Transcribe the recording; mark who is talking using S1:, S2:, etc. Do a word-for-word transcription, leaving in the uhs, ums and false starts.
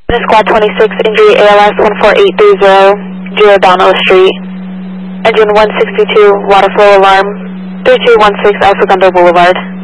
S1: Squad twenty-six, injury A L S one four eight three zero, Giordano Street. Engine one sixty-two, water flow alarm, three two one six Alpha Thunder Boulevard.